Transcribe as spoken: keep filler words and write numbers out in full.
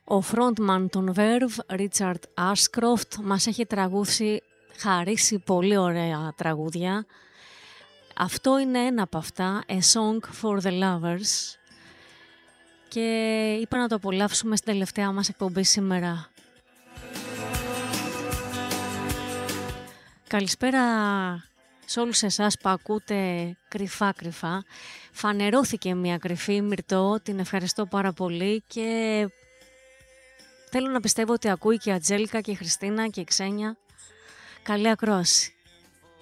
Ο frontman των Verve, Richard Ashcroft, μας έχει τραγούσει, χαρίσει πολύ ωραία τραγούδια. Αυτό είναι ένα από αυτά, A Song for the Lovers. Και είπα να το απολαύσουμε στην τελευταία μας εκπομπή σήμερα. Καλησπέρα σε όλους εσάς που ακούτε κρυφά κρυφά. Φανερώθηκε μια κρυφή Μυρτώ, την ευχαριστώ πάρα πολύ και θέλω να πιστεύω ότι ακούει και η Ατζέλικα και η Χριστίνα και η Ξένια. Καλή ακρόαση.